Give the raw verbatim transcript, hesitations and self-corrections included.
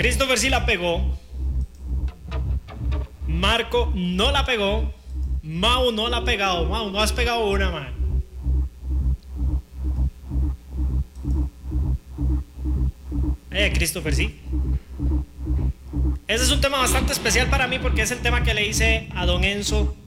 Christopher sí la pegó. Marco no la pegó. Mau no la ha pegado. Mau, no has pegado una, man. Eh, Christopher sí. Ese es un tema bastante especial para mí porque es el tema que le hice a don Enzo